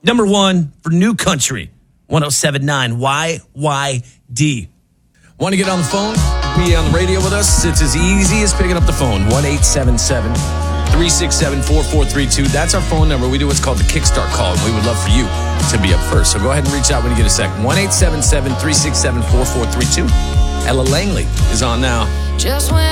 Number 1 for New Country, 107.9 YYD. Want to get on the phone? Be on the radio with us? It's as easy as picking up the phone. 1-877-367-4432. That's our phone number. We do what's called the Kickstart call, and we would love for you to be up first. So go ahead and reach out when you get a second. 1-877-367-4432. Ella Langley is on now. Just when